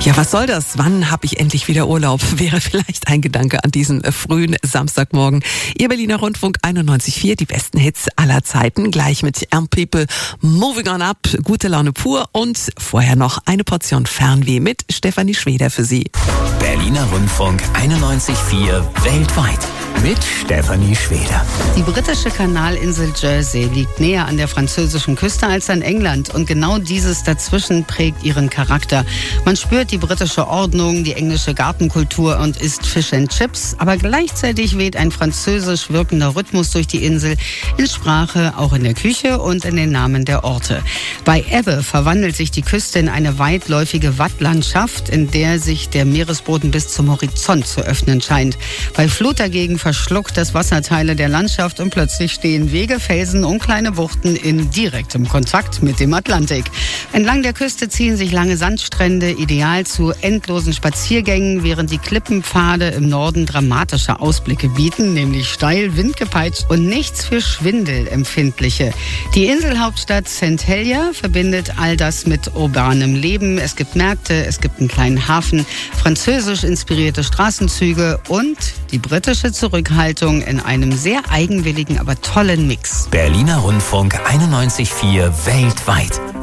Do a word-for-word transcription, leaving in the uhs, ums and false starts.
Ja, was soll das? Wann habe ich endlich wieder Urlaub? Wäre vielleicht ein Gedanke an diesen frühen Samstagmorgen. Ihr Berliner Rundfunk einundneunzig Komma vier, die besten Hits aller Zeiten. Gleich mit M People, Moving On Up, gute Laune pur und vorher noch eine Portion Fernweh mit Stefanie Schweder für Sie. Berliner Rundfunk einundneunzig Komma vier weltweit mit Stefanie Schweder. Die britische Kanalinsel Jersey liegt näher an der französischen Küste als an England und genau dieses dazwischen prägt ihren Charakter. Man spürt die britische Ordnung, die englische Gartenkultur und isst Fish and Chips, aber gleichzeitig weht ein französisch wirkender Rhythmus durch die Insel, in Sprache, auch in der Küche und in den Namen der Orte. Bei Ebbe verwandelt sich die Küste in eine weitläufige Wattlandschaft, in der sich der Meeresboden bis zum Horizont zu öffnen scheint. Bei Flut dagegen verschluckt das Wasser Teile der Landschaft und plötzlich stehen Wege, Felsen und kleine Buchten in direktem Kontakt mit dem Atlantik. Entlang der Küste ziehen sich lange Sandstrände, ideal zu endlosen Spaziergängen, während die Klippenpfade im Norden dramatische Ausblicke bieten, nämlich steil, windgepeitscht und nichts für Schwindelempfindliche. Die Inselhauptstadt Saint Helier verbindet all das mit urbanem Leben. Es gibt Märkte, es gibt einen kleinen Hafen, französisch inspirierte Straßenzüge und die britische Zurückhaltung in einem sehr eigenwilligen, aber tollen Mix. Berliner Rundfunk einundneunzig Komma vier weltweit.